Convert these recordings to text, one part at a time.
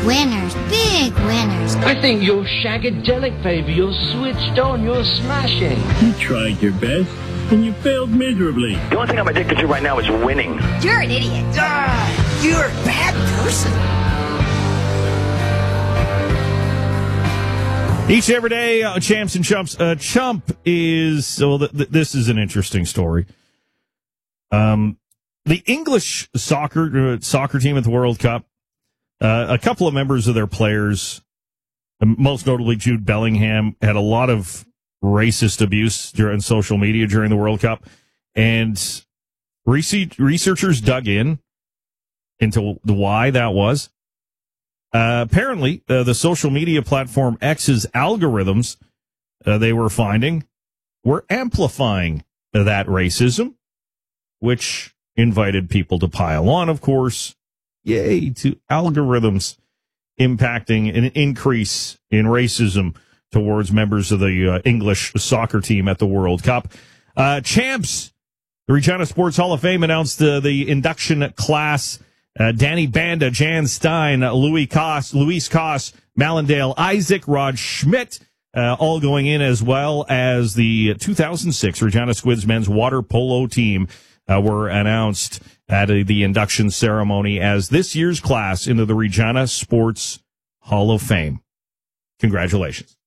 Winners, big winners. I think you're shagadelic, baby. You're switched on. You're smashing. You tried your best, and you failed miserably. The only thing I'm addicted to right now is winning. You're an idiot. You're a bad person. Each and every day, champs and chumps. Chump is, this is an interesting story. The English soccer team at the World Cup, a couple of members of their players, most notably Jude Bellingham, had a lot of racist abuse during social media during the World Cup. And researchers dug into the why that was. Apparently, the social media platform X's algorithms, they were finding, were amplifying that racism, which invited people to pile on, of course. Yay, to algorithms impacting an increase in racism towards members of the English soccer team at the World Cup. Champs, the Regina Sports Hall of Fame announced the induction class. Danny Banda, Jan Stein, Luis Koss, Malindale, Isaac, Rod Schmidt, all going in, as well as the 2006 Regina Squids men's water polo team were announced at the induction ceremony as this year's class into the Regina Sports Hall of Fame. Congratulations.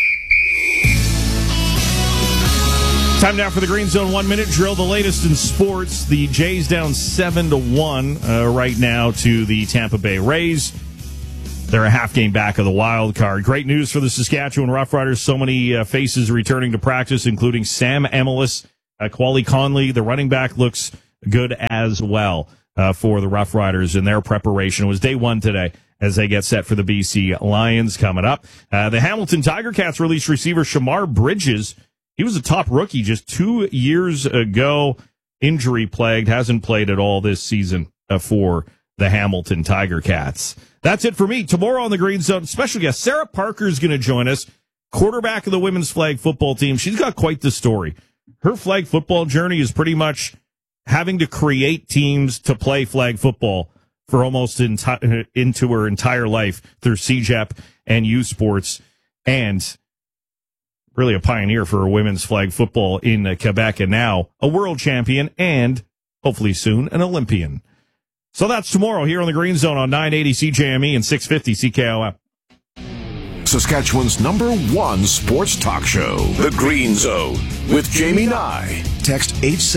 Time now for the Green Zone 1 Minute Drill, the latest in sports. The Jays down 7-1 right now to the Tampa Bay Rays. They're a half game back of the wild card. Great news for the Saskatchewan Roughriders. So many faces returning to practice, including Sam Emilus, Quali Conley. The running back looks good as well for the Roughriders in their preparation. It was day one today as they get set for the BC Lions coming up. The Hamilton Tiger Cats released receiver Shamar Bridges. He was a top rookie just 2 years ago, injury-plagued, hasn't played at all this season for the Hamilton Tiger Cats. That's it for me. Tomorrow on the Green Zone, special guest Sarah Parker is going to join us, quarterback of the women's flag football team. She's got quite the story. Her flag football journey is pretty much having to create teams to play flag football for almost into her entire life through CJEP and U Sports, and really a pioneer for women's flag football in Quebec, and now a world champion and hopefully soon an Olympian. So that's tomorrow here on the Green Zone on 980 CJME and 650 CKOM. Saskatchewan's #1 sports talk show, The Green Zone, with Jamie Nye. Text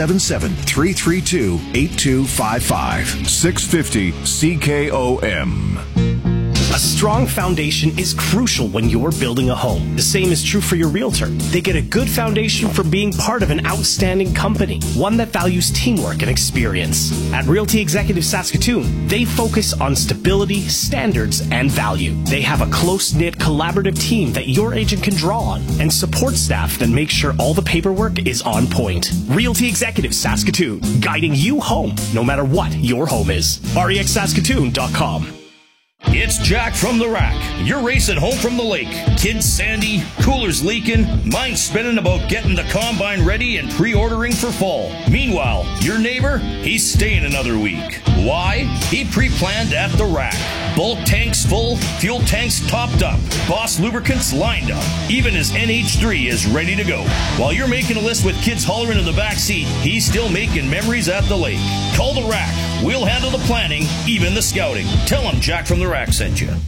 877-332-8255. 650 CKOM. A strong foundation is crucial when you're building a home. The same is true for your realtor. They get a good foundation for being part of an outstanding company, one that values teamwork and experience. At Realty Executive Saskatoon, they focus on stability, standards, and value. They have a close-knit, collaborative team that your agent can draw on, and support staff that make sure all the paperwork is on point. Realty Executive Saskatoon, guiding you home, no matter what your home is. REXSaskatoon.com. It's Jack from the Rack. You're racing home from the lake. Kids sandy, coolers leaking, mind spinning about getting the combine ready and pre-ordering for fall. Meanwhile, your neighbor, he's staying another week. Why? He pre-planned at the Rack. Bulk tanks full, fuel tanks topped up, Boss lubricants lined up. Even his NH3 is ready to go. While you're making a list with kids hollering in the back seat, he's still making memories at the lake. Call the Rack. We'll handle the planning, even the scouting. Tell him Jack from the Rack sent you.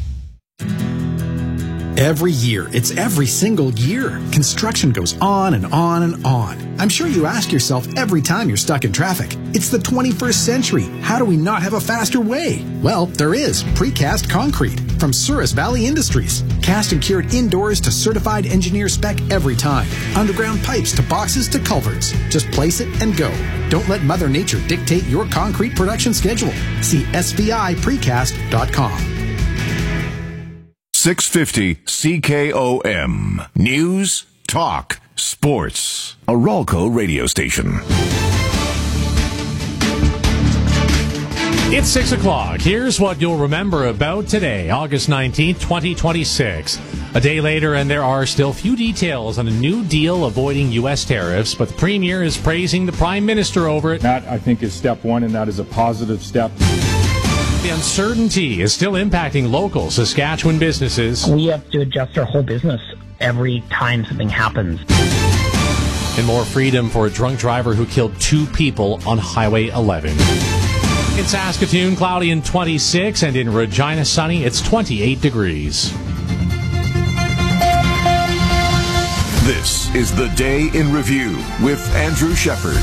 Every year, it's every single year. Construction goes on and on and on. I'm sure you ask yourself every time you're stuck in traffic, it's the 21st century. How do we not have a faster way? Well, there is precast concrete from Souris Valley Industries. Cast and cured indoors to certified engineer spec every time. Underground pipes to boxes to culverts. Just place it and go. Don't let Mother Nature dictate your concrete production schedule. See sviprecast.com. 650 CKOM. News, talk, sports. A Ralco radio station. It's 6 o'clock. Here's what you'll remember about today, August 19th, 2026. A day later, and there are still few details on a new deal avoiding U.S. tariffs, but the Premier is praising the Prime Minister over it. That, I think, is step one, and that is a positive step. the uncertainty is still impacting local Saskatchewan businesses. We have to adjust our whole business every time something happens. And more freedom for a drunk driver who killed 2 people on Highway 11. In Saskatoon, cloudy and 26, and in Regina, sunny, it's 28 degrees. This is the Day in Review with Andrew Shepard.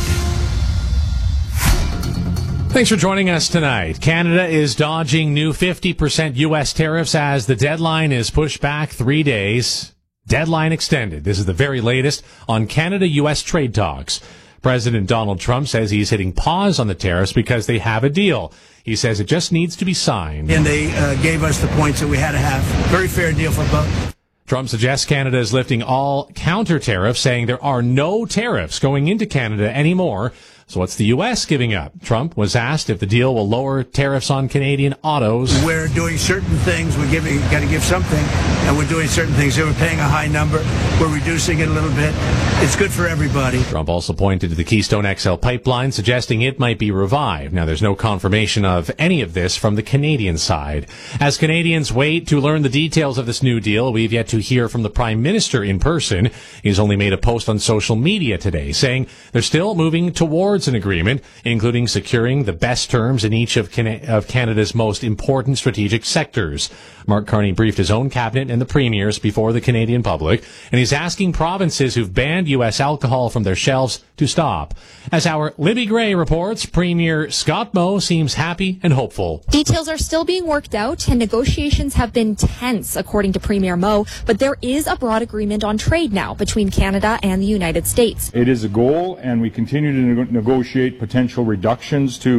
Thanks for joining us tonight. Canada is dodging new 50% U.S. tariffs as the deadline is pushed back 3 days. Deadline extended. This is the very latest on Canada-U.S. trade talks. President Donald Trump says he's hitting pause on the tariffs because they have a deal. He says it just needs to be signed. And they gave us the points that we had to have. Very fair deal for both. Trump suggests Canada is lifting all counter tariffs, saying there are no tariffs going into Canada anymore. So what's the U.S. giving up? Trump was asked if the deal will lower tariffs on Canadian autos. We're doing certain things. We're got to give something, and we're doing certain things. We're paying a high number. We're reducing it a little bit. It's good for everybody. Trump also pointed to the Keystone XL pipeline, suggesting it might be revived. Now, there's no confirmation of any of this from the Canadian side. As Canadians wait to learn the details of this new deal, we've yet to hear from the Prime Minister in person. He's only made a post on social media today saying they're still moving towards an agreement, including securing the best terms in each of Canada's most important strategic sectors. Mark Carney briefed his own cabinet and the premiers before the Canadian public, and he's asking provinces who've banned U.S. alcohol from their shelves to stop. As our Libby Gray reports, Premier Scott Moe seems happy and hopeful. Details are still being worked out, and negotiations have been tense, according to Premier Moe, but there is a broad agreement on trade now between Canada and the United States. It is a goal, and we continue to negotiate potential reductions to